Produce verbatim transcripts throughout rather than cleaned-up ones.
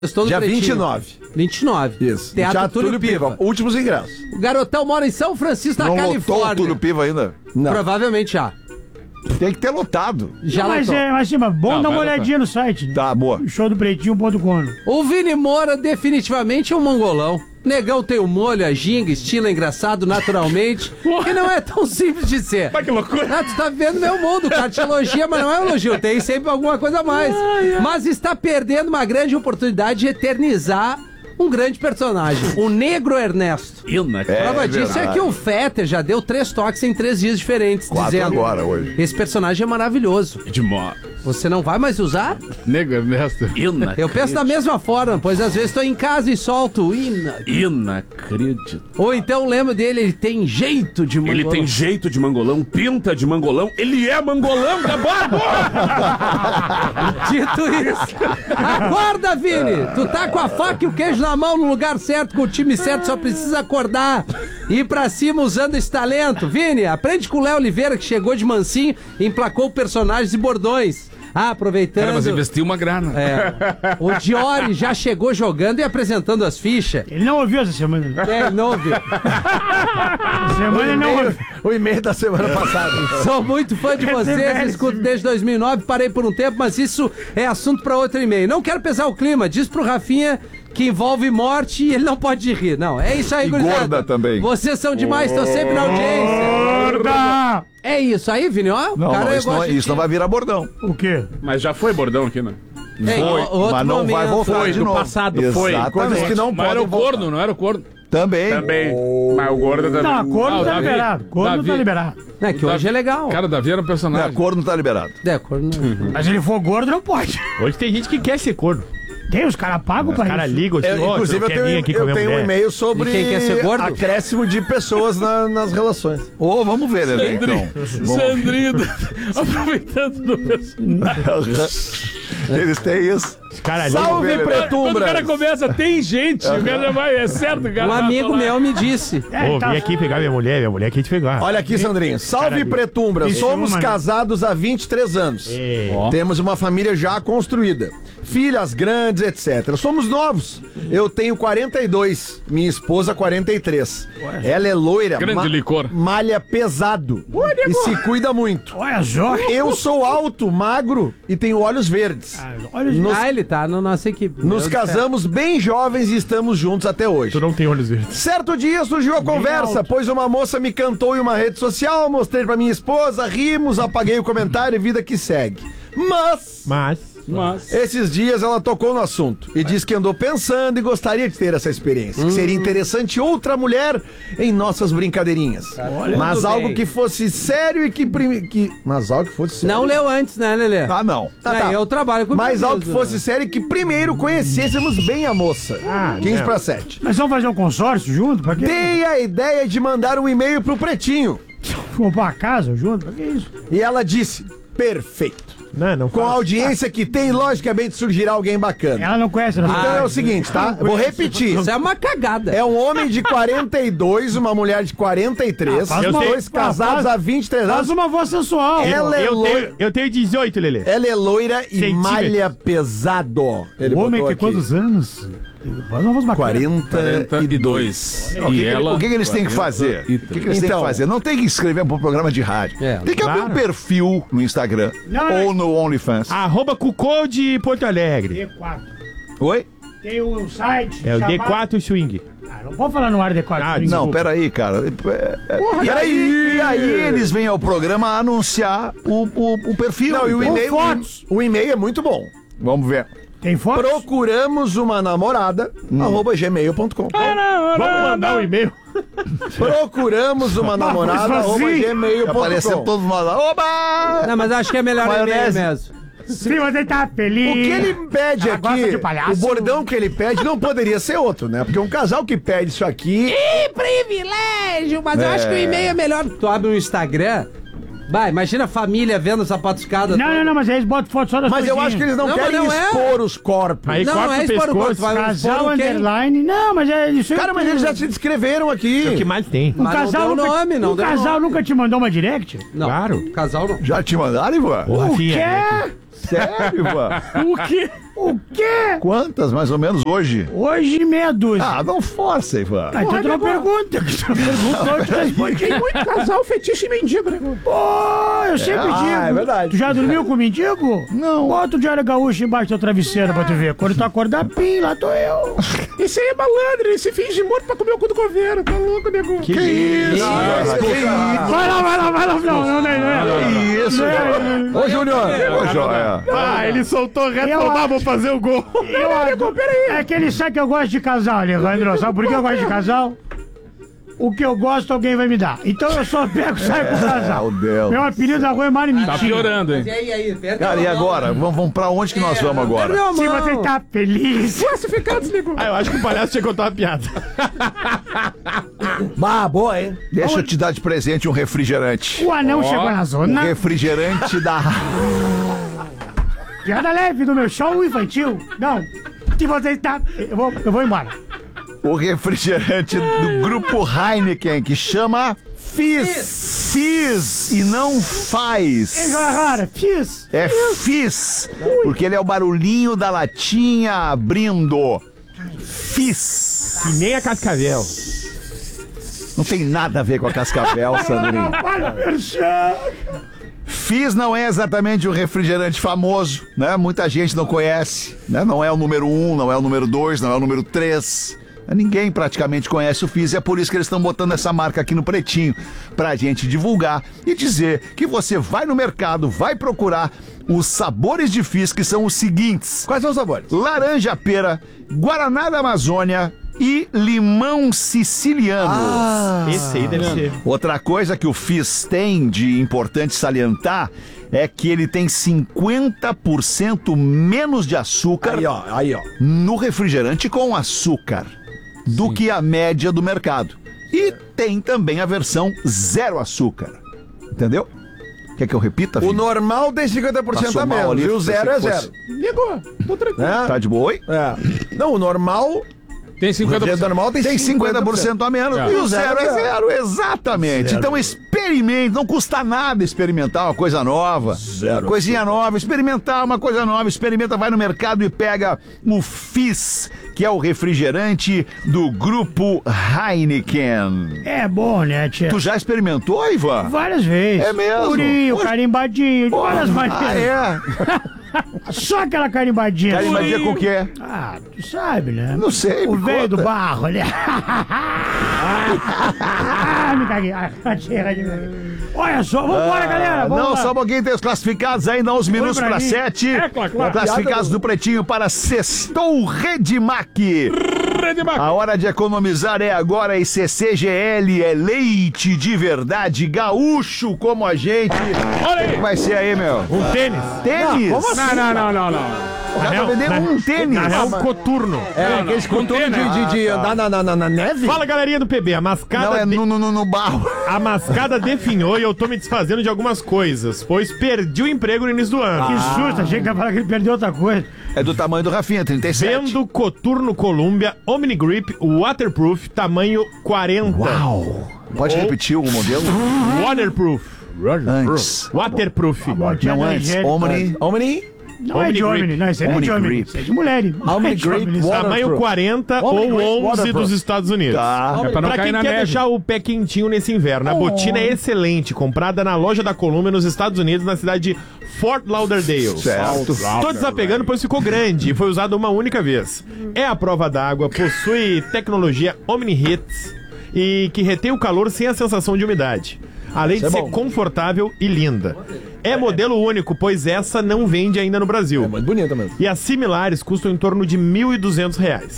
Estou no Dia Pretinho. vinte e nove. vinte e nove. Isso. Teatro, Teatro Túlio Túlio Piva. Piva. Últimos ingressos. O garotão mora em São Francisco, na Não lotou Califórnia. o Túlio Piva ainda? Não. Provavelmente já. Tem que ter lotado. Já Mas lotou. é, mas sim, mas bom Não, dar uma vai lotar. olhadinha no site. Tá, boa. show do pretinho ponto com. O Vini Moura definitivamente é um mongolão. Negão tem o molho, a ginga, estilo engraçado naturalmente, que não é tão simples de ser. Mas que loucura. Ah, tu tá vivendo meu mundo, o cara te elogia, mas não é um elogio, tem sempre alguma coisa a mais. Mas está perdendo uma grande oportunidade de eternizar um grande personagem, o Negro Ernesto. Ina, É, Prova disso é verdade. que o Fetter já deu três toques em três dias diferentes, Quatro dizendo: agora, hoje. esse personagem é maravilhoso. demais. Você não vai mais usar? Nego Ernesto. Ina. Eu penso da mesma forma, pois às vezes estou em casa e solto o Ina. Inacredito. Ou então lembro dele, ele tem jeito de mangolão. Ele tem jeito de mangolão, pinta de mangolão, ele é mangolão da barba! Dito isso, acorda, Vini! Tu tá com a faca e o queijo na mão no lugar certo, com o time certo, só precisa acordar. Ir pra cima usando esse talento. Vini, aprende com o Léo Oliveira, que chegou de mansinho e emplacou personagens e bordões. Ah, aproveitando... Cara, mas investiu uma grana. É, o Diori já chegou jogando e apresentando as fichas. Ele não ouviu essa semana. É, não ouviu. Essa semana ele não ouviu. O e-mail da semana passada. Sou muito fã de vocês, escuto desde dois mil e nove, parei por um tempo, mas isso é assunto pra outro e-mail. Não quero pesar o clima, diz pro Rafinha que envolve morte e ele não pode rir. Não, é isso aí, E gurizada. gorda também. Vocês são demais, estão sempre na audiência. Gorda! É isso aí, Vini, ó. Não, cara, não, eu isso, não, gosto isso de- não vai virar bordão. O quê? Mas já foi bordão aqui, né? É, Foi, o- outro mas não vai momento. voltar Foi, de do novo. passado, foi. Exatamente. Coisas que não Mas era podem o voltar. corno, não era o corno? Também. Também. Mas o gordo também. Não, corno Ah, o tá Davi- liberado. Corno Davi- tá liberado. É que hoje é legal. Cara, o Davi era um Não, personagem. corno tá liberado. É, corno não. Mas se ele for gordo, não pode. Hoje tem gente que quer ser corno. Tem, os caras pagam pra Os caras isso. ligam assim, Eu, ó, inclusive, eu quer tenho, vir aqui eu comer tenho um mulher. e-mail sobre E quem quer ser gordo? acréscimo de pessoas na- nas relações. Ô, vamos ver, Lelê, então. Sandrino. Aproveitando do personagem. Eles têm isso. Os caras ligam. Salve, Quando o cara Pretumbras! começa, tem gente. O cara já vai, é certo, cara. Um vai amigo falar. meu me disse. É, Ô, tá- vim aqui pegar minha mulher, minha mulher quer te pegar. Olha aqui, Sandrinho. Salve, Caralho. Pretumbras. Isso, Somos mano. casados há vinte e três anos. É. Ó. Temos uma família já construída. Filhas grandes, etcétera. Somos novos. Eu tenho quarenta e dois. Minha esposa, quarenta e três. Ela é loira. Grande licor. Malha pesado. E se cuida muito. Olha só. Eu sou alto, magro e tenho olhos verdes. Ah, Olha Nos- Ah, ele tá na nossa equipe. Nos Meu Deus do céu. casamos bem jovens e estamos juntos até hoje. Tu não tem olhos verdes. Certo dia surgiu a conversa, alto. pois uma moça me cantou em uma rede social, mostrei pra minha esposa, rimos, apaguei o comentário e vida que segue. Mas, Mas... Mas. esses dias ela tocou no assunto e disse que andou pensando e gostaria de ter essa experiência. Que seria interessante outra mulher em nossas brincadeirinhas. Mas Tudo algo bem. que fosse sério e que, prime... que... Mas algo que fosse sério. Não leu antes, né, Lelê? Ah, não. Tá, É, tá. eu trabalho com Mas isso algo que mesmo, fosse né? sério e que primeiro conhecêssemos bem a moça. Ah, quinze não. para sete. Mas vamos fazer um consórcio junto? Pra quê? Dei a ideia de mandar um e-mail pro Pretinho. Comprar uma casa junto? Pra que isso? E ela disse: perfeito. Não, não Com a fala. audiência que tem, logicamente surgirá alguém bacana. Ela não conhece. Ela Então é o seguinte, tá? Eu vou repetir. Isso é uma cagada. É um homem de quarenta e dois, uma mulher de quarenta e três, Ah, faz os uma- dois ah, casados faz- há vinte e três Faz anos. uma voz sensual. Ela é Eu loira. tenho, eu tenho dezoito, Lelê. Ela é loira e Centímetros. malha pesado. Ele O homem botou tem aqui. quantos anos? Faz uma voz bacana. quarenta e dois. O que, que- o que que eles têm que fazer? O que, que eles têm Então. que fazer? Não tem que escrever para um programa de rádio. É, tem que abrir um claro. perfil no Instagram Não, não. ou no OnlyFans. Arroba Cucô de Porto Alegre. D quatro. Oi? Tem um site. É o chamado- D quatro Swing. Ah, não pode falar no ar D quatro. Ah, Swing. Não, Desculpa. peraí, cara. É, é, e, aí, e aí eles vêm ao programa anunciar o, o, o perfil. Não, e o então. e-mail, fotos. o e-mail é muito bom. Vamos ver. Tem foto? Procuramos uma namorada, arroba gmail ponto com. Vamos mandar um e-mail. Procuramos uma namorada, mas arroba assim, gmail ponto Apareceu com. todos nós lá. Oba! Não, mas acho que é melhor e-mail Maionese. mesmo. Sim, mas ele tá feliz. O que ele pede Ela gosta aqui, de palhaço. o bordão que ele pede não poderia ser outro, né? Porque um casal que pede isso aqui... Que privilégio! Mas eu acho que o e-mail é melhor. Tu abre um Instagram. Vai, imagina a família vendo essa patuscada. Não, não, não, mas aí eles botam foto só das Mas eu acho que eles não, Não, mas querem não é. expor os corpos. Aí Não, corta não é o expor o corpo, pescoço. vai Casal expor quem- underline. Não, mas é isso aí. Cara, mas eles já se descreveram aqui. É o que mais tem. Um Mas não casal deu nunca, nome, não um deu casal nome. nunca te mandou uma direct? Não, Claro. casal não. Já te mandaram, Ivan? Ô, Rafinha, quê? né? Sério, Ivan? O quê? O quê? Quantas, mais ou menos, hoje? Hoje meia dúzia. Ah, não força, Ivan. Ah, então tu não pergunta. Tu não perguntou, tu responde. Tem muito casal fetiche e mendigo, né? Pô, eu sempre Ah, digo. é verdade. Tu já dormiu com mendigo? Não. Bota o Diário Gaúcho embaixo do teu travesseiro pra tu ver. Quando tu acordar, pim, lá tô eu. Esse aí é malandro, ele se finge morto pra comer o cu do governo. Tá louco, nego? Que isso? Vai lá, vai lá, vai lá. Não, não, não, não. Que isso, Joia? Ô, Júnior. Ô, Joia. Ah, ele soltou reto, Eu falou, ah, acho- vou fazer o gol. Eu adoro. É que ele sabe que eu gosto de casal, Alejandro. Sabe por que eu gosto de casal? O que eu gosto, alguém vai me dar. Então eu só pego e saio com o casal. Meu Deus. Meu apelido da rua é Marmitinha. Tá piorando, hein? E aí, aí, perdeu Cara, e a mão. agora? Vamos, vamos pra onde que nós vamos agora? Perdeu a Se mão. você tá feliz. Classificados, nego. Ah, eu acho que o palhaço tinha contado uma piada. Bah, boa, hein? Deixa eu te dar de presente um refrigerante. O anão chegou na Um zona. refrigerante da... Piada leve do meu show infantil. Não. Se você está... Eu vou, eu vou embora. O refrigerante do grupo Heineken, que chama Fizz. Fizz e não Ei, faz. galera, fiz. É Fizz, porque ele é o barulhinho da latinha abrindo. Fizz. Que nem a Cascavel. Não tem nada a ver com a Cascavel, Sandrinho. Olha, merchan. Fizz não é exatamente um refrigerante famoso, né? Muita gente não conhece, né? Não é o número um, não é o número dois, não é o número três. Ninguém praticamente conhece o Fizz e é por isso que eles estão botando essa marca aqui no Pretinho, pra gente divulgar e dizer que você vai no mercado, vai procurar os sabores de Fizz, que são os seguintes: Quais são os sabores? laranja pera, guaraná da Amazônia e limão siciliano. Esse aí deve ser. Outra coisa que o Fizz tem de importante salientar é que ele tem cinquenta por cento menos de açúcar Aí, ó, aí, ó. no refrigerante com açúcar do que a média do mercado. E tem também a versão zero açúcar. Entendeu? Quer que eu repita, O filho? normal tem cinquenta por cento Passou a mal menos ali, e o pensei zero que é fosse- zero. Nego, tô tranquilo. Né? Tá de boa, oi? É. Não, o normal... Tem cinquenta por O cento. normal tem, Tem cinquenta por cento a menos É. e o zero é zero, exatamente. Então experimente, não custa nada experimentar uma coisa nova. Zero. Coisinha nova, experimentar uma coisa nova, experimenta, vai no mercado e pega o Fizz, que é o refrigerante do grupo Heineken. É bom, né, tia? Tu já experimentou, Ivan? Várias vezes. É mesmo? Purinho, Poxa. carimbadinho, de várias Ah, maneiras. é? Só aquela carimbadinha. Carimbadinha com o quê? Ah, tu sabe, né? Não sei, O me velho conta. do barro, né? ah, me caguei. Ah, chega de mim. Olha só, vambora, galera. Vamos Não, lá. só um pouquinho, tem os classificados ainda, uns minutos pra para mim. sete. É, claro, claro. Classificados do Pretinho para Sextou Redmac. A hora de economizar é agora e C C G L é leite de verdade, gaúcho como a gente. Olha O que aí. vai ser aí, meu? Um tênis. Tênis? Não, não, não, não, não. Dá pra vender um tênis. Na real, um coturno. É, aqueles coturnos de, de, de andar na, na, na, na neve. Fala, galerinha do P B. A mascada, Não, é de- no, no, no, no barro. a mascada definhou e eu tô me desfazendo de algumas coisas, pois perdi o emprego no início do ano. Que susto, achei que ia falar que ele perdeu outra coisa. É do tamanho do Rafinha, trinta e sete. Vendo Coturno Columbia Omni Grip Waterproof tamanho quarenta. Uau. Pode repetir o modelo? Waterproof. Antes. Waterproof. Botinha Não da antes. higiene. Omni. Omni. Não é de Omni homem, Grip. não, isso aí não é de Omni homem. Grip. Isso é de mulher. Não Omni é de Grip homem, isso. Water- Tamanho quarenta Omni ou Grip onze Waterproof. dos Estados Unidos. Tá. É pra não Pra cair quem na quer neve. deixar o pé quentinho nesse inverno, a botina é excelente, comprada na loja da Columbia nos Estados Unidos, na cidade de Fort Lauderdale. Certo. Tô desapegando, pois ficou grande e foi usado uma única vez. É a prova d'água, possui tecnologia Omni Hits e que retém o calor sem a sensação de umidade. Além de Isso é ser bom. confortável e linda. É modelo único, pois essa não vende ainda no Brasil. É muito bonita mesmo. E as similares custam em torno de mil e duzentos reais.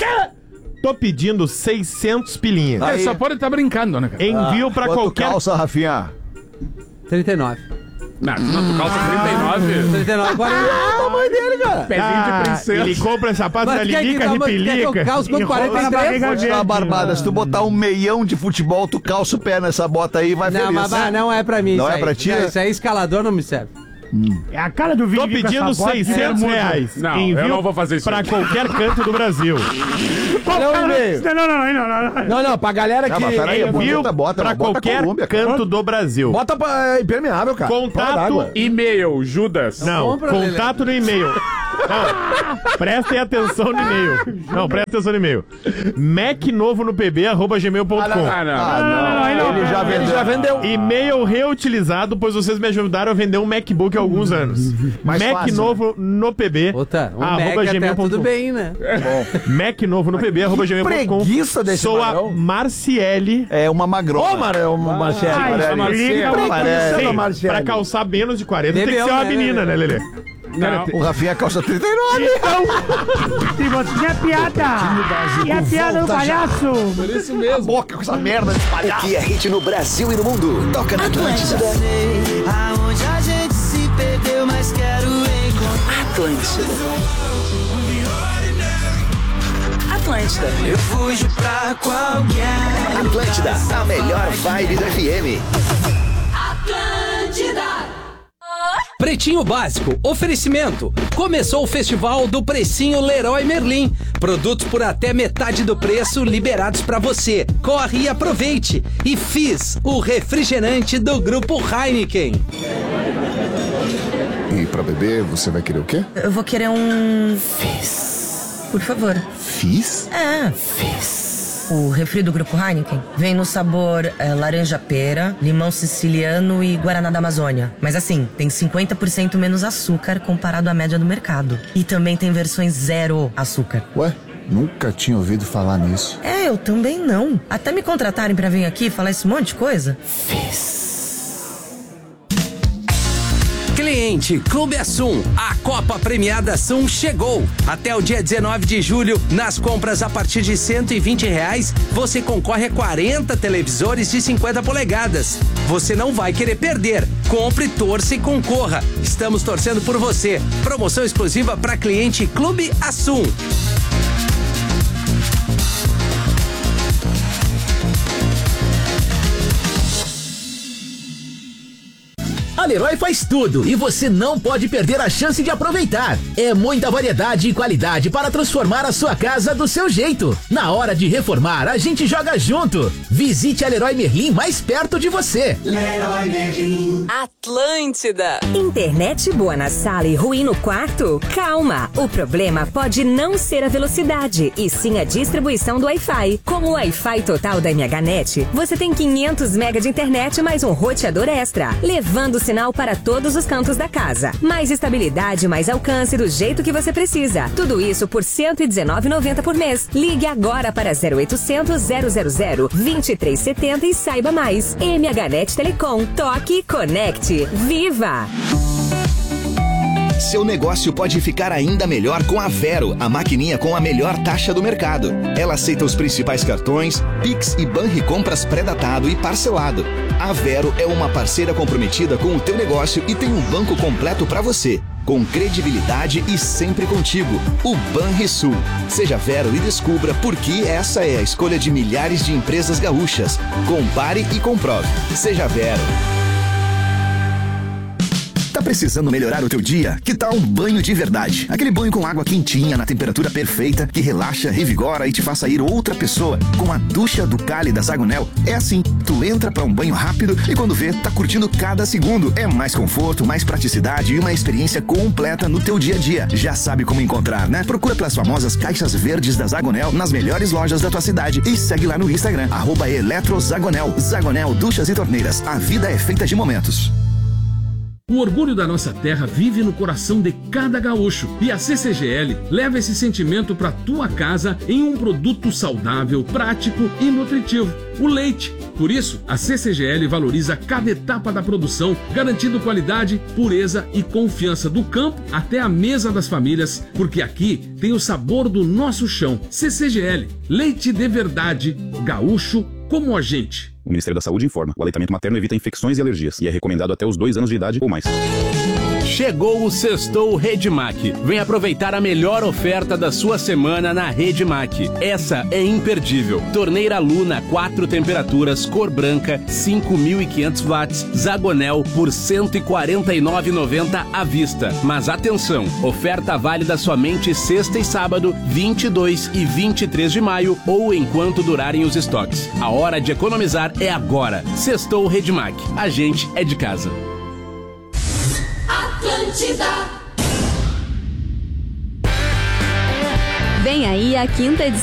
Tô pedindo seiscentos pilinhas. É, só pode estar brincando, né, cara? Envio pra Quanto qualquer... calça, Rafinha? trinta e nove. Não, tu não, tu calça trinta e nove. trinta e nove. Agora Ah, o tamanho dele, cara. Pezinho de Ah, princesa. ele compra sapato da Mas quer que Lilica, dá uma- quer que eu Ripilica. calço quanto e roupa quarenta e na três? barriga Vou te dar uma verde. barbada. Se tu botar um meião de futebol, tu calça o pé nessa bota aí e vai Não, feliz. mas bah, não é pra mim Não isso é aí. pra ti? Não, isso aí escalador não me serve. É a cara do vídeo. Tô pedindo seiscentos reais. Não, Envio eu não vou fazer isso pra aí. qualquer canto do Brasil. Olha o e-mail. Não, não, não, não, não, não. Não, não, pra galera Não, que... mas peraí, Envio bota, bota, pra bota qualquer Colômbia, cara. canto do Brasil. Bota pra é, impermeável, cara. Prova Contato d'água. E-mail, Judas. Não, Compra, contato no e-mail Não, prestem atenção no e-mail. Não, prestem atenção no e-mail. mac novo no pb arroba gmail ponto com. Ah, não. Ah, não, não, ele já vendeu. Ele já vendeu. E-mail reutilizado, pois vocês me ajudaram a vender um MacBook há alguns anos. Mais Mac fácil, novo no pb Puta, um arroba mega gmail até ponto com. tudo bem, né? Mac novo no pb arroba gmail ponto com. Preguiça desse Sou Marão. a Marciele. É uma magrona. Ô, Marão, Marcelo. Ai, liga pra Preguiça Sim, da Marcelo. pra calçar menos de quarenta tem que Bebeu, ser uma né, menina, né, Lelê? Cara, O Rafinha calça trinta e nove. Se você tinha piada. E a piada do palhaço. por isso mesmo. Boca com essa merda desse palhaço. O que é hit no Brasil e no mundo? Toca na Atlântida. Aonde a gente se perdeu, mas quero encontrar. Atlântida. Atlântida. Eu fujo pra qualquer. Atlântida, a melhor vibe do F M. Pretinho Básico, oferecimento. Começou o festival do Precinho Leroy Merlin. Produtos por até metade do preço liberados pra você. Corre e aproveite. E Fizz, o refrigerante do grupo Heineken. E pra beber, você vai querer o quê? Eu vou querer um... Fizz. Por favor. Fizz? É. Fizz. O refri do grupo Heineken vem no sabor é, laranja-pera, limão siciliano e guaraná da Amazônia. Mas assim, tem cinquenta por cento menos açúcar comparado à média do mercado. E também tem versões zero açúcar. Ué, nunca tinha ouvido falar nisso. É, eu também não. Até me contratarem pra vir aqui falar esse monte de coisa. Fizz. Cliente Clube Assum, a Copa Premiada Assum chegou. Até o dia dezenove de julho, nas compras a partir de cento e vinte reais, você concorre a quarenta televisores de cinquenta polegadas. Você não vai querer perder. Compre, torça e concorra. Estamos torcendo por você. Promoção exclusiva para cliente Clube Assum. A Leroy faz tudo e você não pode perder a chance de aproveitar. É muita variedade e qualidade para transformar a sua casa do seu jeito. Na hora de reformar, a gente joga junto. Visite a Leroy Merlin mais perto de você. Leroy Merlin. Atlântida. Internet boa na sala e ruim no quarto? Calma, o problema pode não ser a velocidade, e sim a distribuição do Wi-Fi. Com o Wi-Fi total da MHNet, você tem quinhentos megas de internet mais um roteador extra, levando o sinal para todos os cantos da casa. Mais estabilidade, mais alcance do jeito que você precisa. Tudo isso por cento e dezenove reais e noventa centavos por mês. Ligue agora para zero oitocentos, zero zero zero, vinte e três setenta e saiba mais. MHNet Telecom. Toque e conecte. Viva! Seu negócio pode ficar ainda melhor com a Vero, a maquininha com a melhor taxa do mercado. Ela aceita os principais cartões, Pix e Banricompras pré-datado e parcelado. A Vero é uma parceira comprometida com o teu negócio e tem um banco completo para você, com credibilidade e sempre contigo. O Banrisul. Seja Vero e descubra por que essa é a escolha de milhares de empresas gaúchas. Compare e comprove. Seja Vero. Tá precisando melhorar o teu dia? Que tal um banho de verdade? Aquele banho com água quentinha, na temperatura perfeita, que relaxa, revigora e te faz sair outra pessoa. Com a ducha do Cali da Zagonel, é assim. Tu entra pra um banho rápido e quando vê, tá curtindo cada segundo. É mais conforto, mais praticidade e uma experiência completa no teu dia a dia. Já sabe como encontrar, né? Procura pelas famosas caixas verdes da Zagonel nas melhores lojas da tua cidade e segue lá no Instagram, arroba Eletrozagonel. Zagonel Duchas e Torneiras. A vida é feita de momentos. O orgulho da nossa terra vive no coração de cada gaúcho e a C C G L leva esse sentimento para tua casa em um produto saudável, prático e nutritivo, o leite. Por isso, a C C G L valoriza cada etapa da produção, garantindo qualidade, pureza e confiança do campo até a mesa das famílias, porque aqui tem o sabor do nosso chão. C C G L, leite de verdade, gaúcho como a gente. O Ministério da Saúde informa: o aleitamento materno evita infecções e alergias e é recomendado até os dois anos de idade ou mais. Chegou o Sextou Redmac. Vem aproveitar a melhor oferta da sua semana na Redmac. Essa é imperdível. Torneira Luna, quatro temperaturas, cor branca, cinco mil e quinhentos watts, Zagonel por cento e quarenta e nove reais e noventa centavos à vista. Mas atenção, oferta válida somente sexta e sábado, vinte e dois e vinte e três de maio ou enquanto durarem os estoques. A hora de economizar é agora. Sextou Redmac. A gente é de casa. Atlântida. Vem aí a quinta edição